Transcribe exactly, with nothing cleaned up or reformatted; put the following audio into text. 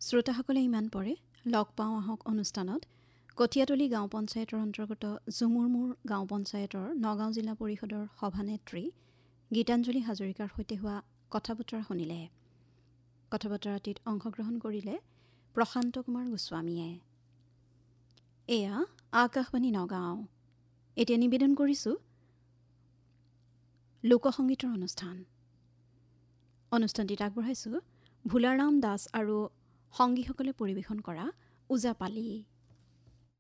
শ্ৰোতাসকলে ইমান পৰে লগ পাওঁ আহক অনুষ্ঠানত কঠীয়াতলী গাঁও পঞ্চায়তৰ অন্তৰ্গত জুমুৰমুৰ গাঁও পঞ্চায়তৰ নগাঁও জিলা পৰিষদৰ সভানেত্ৰী গীতাঞ্জলি হাজৰিকাৰ সৈতে হোৱা কথা বতৰা শুনিলে। কথা বতৰাটিত অংশগ্ৰহণ কৰিলে প্ৰশান্ত কুমাৰ গোস্বামীয়ে। এয়া আকাশবাণী নগাঁও। এতিয়া নিবেদন কৰিছোঁ লোকসংগীতৰ অনুষ্ঠান। অনুষ্ঠানটিত আগবঢ়াইছোঁ ভোলাৰাম দাস আৰু সংগীসকলে পৰিৱেশন কৰা ওজাপালি।